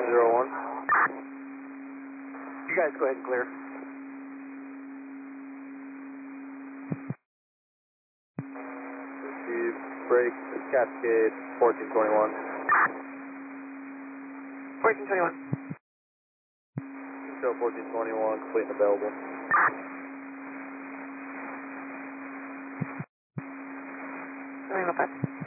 1401. You guys go ahead and clear. Receive, break, Cascade, 1421. 1421. Show 1421, complete and available. Let me go back.